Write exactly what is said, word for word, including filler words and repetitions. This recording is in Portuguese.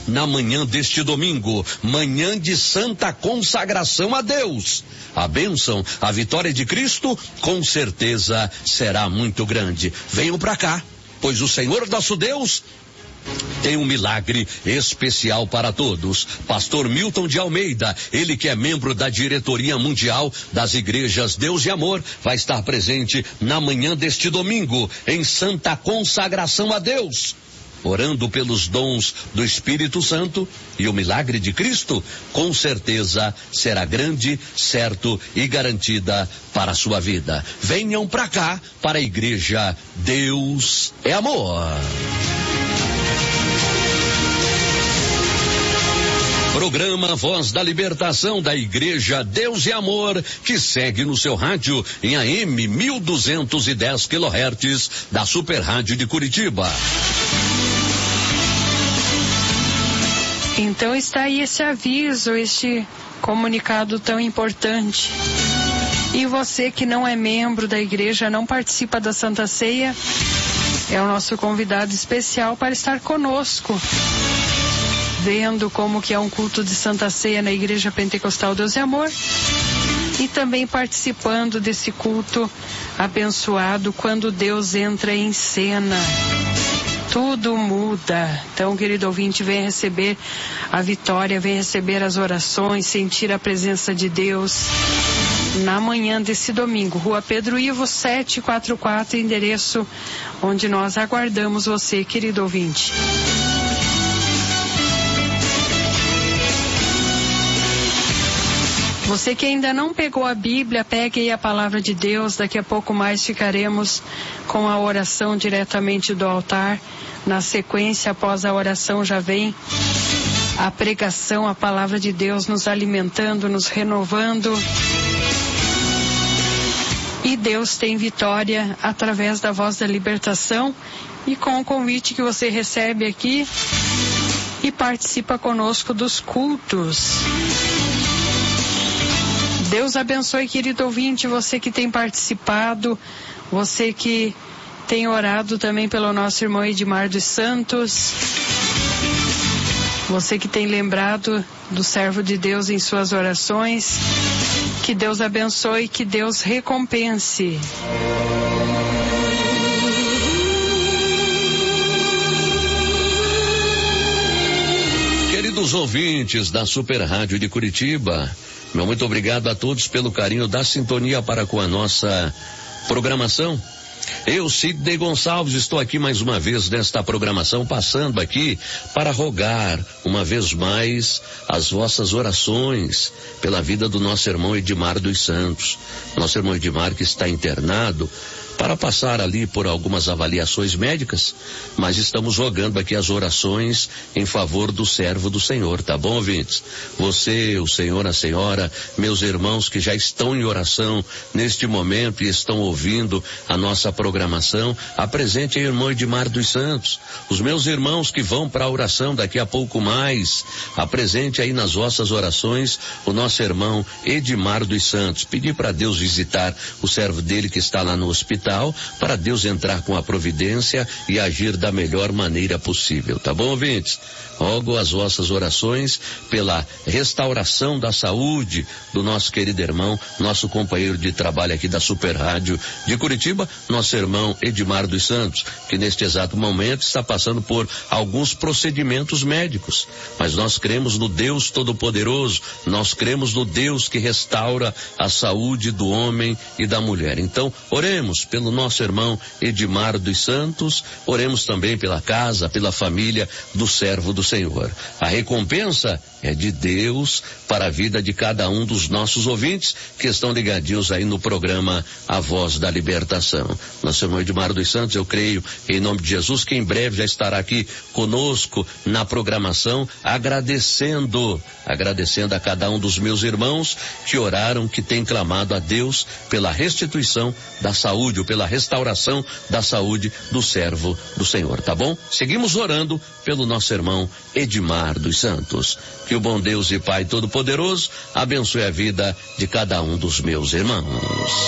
na manhã deste domingo, manhã de santa consagração a Deus. A bênção, a vitória de Cristo, com certeza será muito grande. Venham para cá, pois o Senhor nosso Deus tem um milagre especial para todos. Pastor Milton de Almeida, ele que é membro da diretoria mundial das igrejas Deus e Amor, vai estar presente na manhã deste domingo, em santa consagração a Deus, orando pelos dons do Espírito Santo, e o milagre de Cristo, com certeza, será grande, certo e garantida para a sua vida. Venham para cá, para a igreja Deus é Amor. Programa Voz da Libertação da Igreja Deus e Amor, que segue no seu rádio em A M mil duzentos e dez quilohertz da Super Rádio de Curitiba. Então está aí esse aviso, este comunicado tão importante. E você que não é membro da igreja, não participa da Santa Ceia, é o nosso convidado especial para estar conosco, vendo como que é um culto de Santa Ceia na Igreja Pentecostal Deus e Amor, e também participando desse culto abençoado quando Deus entra em cena. Tudo muda. Então, querido ouvinte, vem receber a vitória, vem receber as orações, sentir a presença de Deus na manhã desse domingo. Rua Pedro Ivo, setecentos e quarenta e quatro, endereço onde nós aguardamos você, querido ouvinte. Você que ainda não pegou a Bíblia, pegue aí a palavra de Deus. Daqui a pouco mais ficaremos com a oração diretamente do altar. Na sequência, após a oração, já vem a pregação, a palavra de Deus nos alimentando, nos renovando. E Deus tem vitória através da Voz da Libertação, e com o convite que você recebe aqui e participa conosco dos cultos. Deus abençoe, querido ouvinte, você que tem participado, você que tem orado também pelo nosso irmão Edmar dos Santos, você que tem lembrado do servo de Deus em suas orações. Que Deus abençoe, que Deus recompense. Queridos ouvintes da Super Rádio de Curitiba, meu muito obrigado a todos pelo carinho da sintonia para com a nossa programação. Eu, Sidney Gonçalves, estou aqui mais uma vez nesta programação, passando aqui para rogar uma vez mais as vossas orações pela vida do nosso irmão Edmar dos Santos. Nosso irmão Edmar, que está internado para passar ali por algumas avaliações médicas, mas estamos rogando aqui as orações em favor do servo do Senhor, tá bom, ouvintes? Você, o Senhor, a Senhora, meus irmãos que já estão em oração neste momento e estão ouvindo a nossa programação, apresente aí o irmão Edmar dos Santos. Os meus irmãos que vão para a oração daqui a pouco mais, apresente aí nas vossas orações o nosso irmão Edmar dos Santos. Pedir para Deus visitar o servo dele que está lá no hospital, para Deus entrar com a providência e agir da melhor maneira possível, tá bom, ouvintes? Rogo as vossas orações pela restauração da saúde do nosso querido irmão, nosso companheiro de trabalho aqui da Super Rádio de Curitiba, nosso irmão Edmar dos Santos, que neste exato momento está passando por alguns procedimentos médicos, mas nós cremos no Deus Todo-Poderoso, nós cremos no Deus que restaura a saúde do homem e da mulher. Então, oremos pelo nosso irmão Edmar dos Santos, oremos também pela casa, pela família do servo do Senhor. A recompensa é de Deus para a vida de cada um dos nossos ouvintes que estão ligadinhos aí no programa A Voz da Libertação. Nosso irmão Edmar dos Santos, eu creio em nome de Jesus que em breve já estará aqui conosco na programação, agradecendo, agradecendo a cada um dos meus irmãos que oraram, que têm clamado a Deus pela restituição da saúde, ou pela restauração da saúde do servo do Senhor, tá bom? Seguimos orando pelo nosso irmão Edmar dos Santos. Que o bom Deus e Pai Todo-Poderoso abençoe a vida de cada um dos meus irmãos.